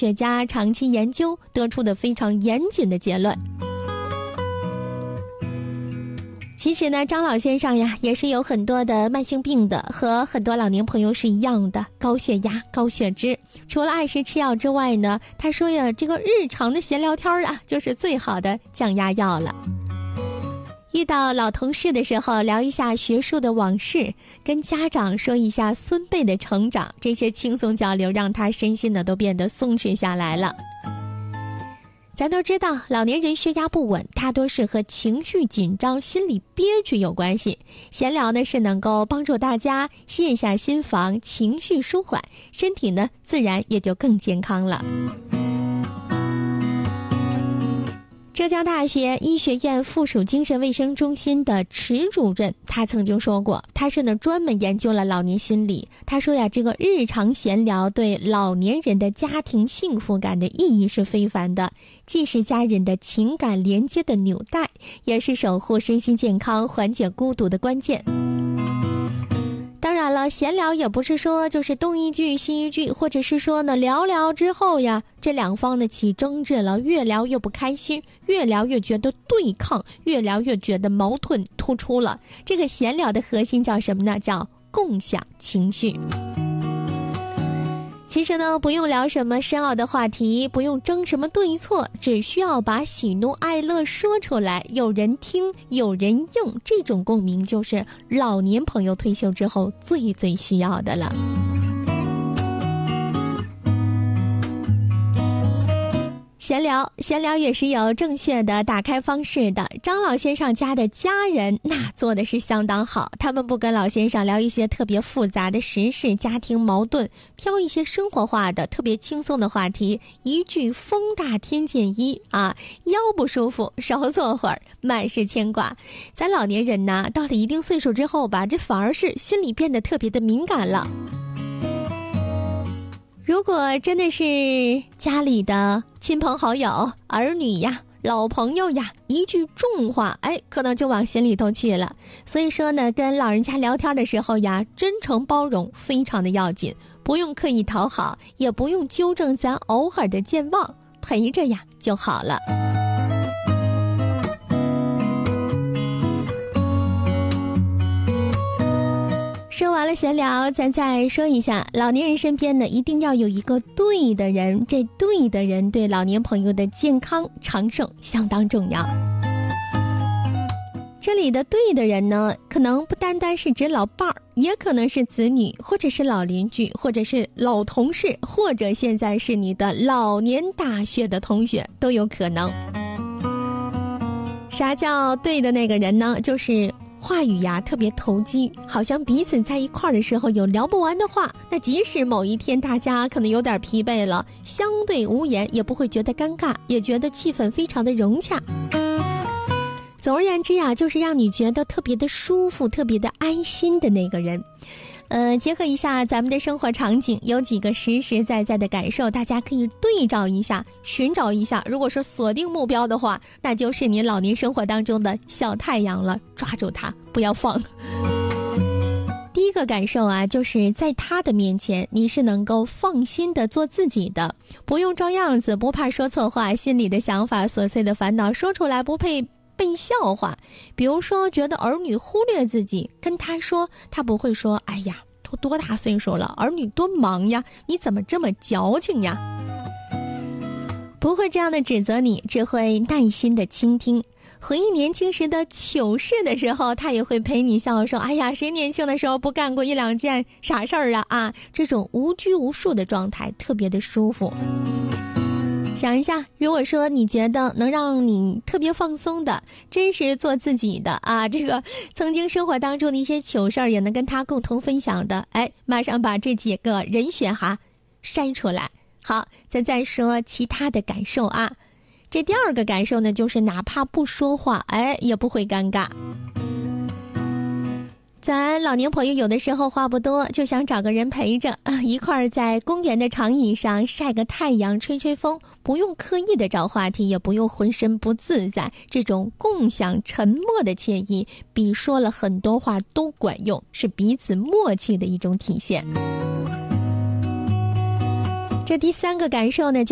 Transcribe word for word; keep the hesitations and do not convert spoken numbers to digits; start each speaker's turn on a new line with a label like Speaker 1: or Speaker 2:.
Speaker 1: 学家长期研究得出的非常严谨的结论。其实呢，张老先生呀也是有很多的慢性病的，和很多老年朋友是一样的，高血压、高血脂。除了按时吃药之外呢，他说呀，这个日常的闲聊天啊，就是最好的降压药了。遇到老同事的时候，聊一下学术的往事，跟家长说一下孙辈的成长，这些轻松交流让他身心呢都变得松弛下来了。咱都知道，老年人血压不稳，大多是和情绪紧张、心理憋屈有关系。闲聊呢是能够帮助大家卸下心防，情绪舒缓，身体呢自然也就更健康了。浙江大学医学院附属精神卫生中心的池主任，他曾经说过，他是呢专门研究了老年心理。他说呀，这个日常闲聊对老年人的家庭幸福感的意义是非凡的，既是家人的情感连接的纽带，也是守护身心健康、缓解孤独的关键。当然了，闲聊也不是说就是东一句西一句，或者是说呢聊聊之后呀，这两方呢起争执了，越聊越不开心，越聊越觉得对抗，越聊越觉得矛盾突出了。这个闲聊的核心叫什么呢？叫共享情绪。其实呢，不用聊什么深奥的话题，不用争什么对错，只需要把喜怒哀乐说出来，有人听，有人用，这种共鸣就是老年朋友退休之后最最需要的了。闲聊闲聊也是有正确的打开方式的。张老先生家的家人那做的是相当好，他们不跟老先生聊一些特别复杂的时事、家庭矛盾，挑一些生活化的特别轻松的话题，一句风大天见一啊，腰不舒服少坐会儿，满是牵挂。咱老年人呢，到了一定岁数之后吧，这反而是心里变得特别的敏感了。如果真的是家里的亲朋好友、儿女呀、老朋友呀，一句重话，哎，可能就往心里头去了。所以说呢，跟老人家聊天的时候呀，真诚包容非常的要紧，不用刻意讨好，也不用纠正咱偶尔的健忘，陪着呀就好了。说完了闲聊，咱再说一下，老年人身边呢一定要有一个对的人，这对的人对老年朋友的健康长寿相当重要。这里的对的人呢，可能不单单是指老伴儿，也可能是子女，或者是老邻居，或者是老同事，或者现在是你的老年大学的同学，都有可能。啥叫对的那个人呢？就是话语呀特别投机，好像彼此在一块儿的时候有聊不完的话，那即使某一天大家可能有点疲惫了，相对无言也不会觉得尴尬，也觉得气氛非常的融洽。总而言之呀，就是让你觉得特别的舒服，特别的安心的那个人。呃，结合一下咱们的生活场景，有几个实实在在的感受，大家可以对照一下，寻找一下。如果说锁定目标的话，那就是你老年生活当中的小太阳了，抓住它，不要放。第一个感受啊，就是在他的面前，你是能够放心的做自己的，不用装样子，不怕说错话，心里的想法、琐碎的烦恼说出来不配被笑话。比如说觉得儿女忽略自己，跟他说，他不会说哎呀都多大岁数了，儿女多忙呀，你怎么这么矫情呀，不会这样的指责你，只会耐心的倾听。回忆年轻时的糗事的时候，他也会陪你笑说，哎呀谁年轻的时候不干过一两件傻事儿啊啊，这种无拘无束的状态特别的舒服。想一下，如果说你觉得能让你特别放松的，真实做自己的啊，这个曾经生活当中的一些糗事儿也能跟他共同分享的，哎，马上把这几个人选哈筛出来。好，咱再说其他的感受啊。这第二个感受呢，就是哪怕不说话，哎，也不会尴尬。咱老年朋友有的时候话不多，就想找个人陪着啊，一块儿在公园的长椅上晒个太阳，吹吹风，不用刻意的找话题，也不用浑身不自在，这种共享沉默的惬意，比说了很多话都管用，是彼此默契的一种体现。这第三个感受呢，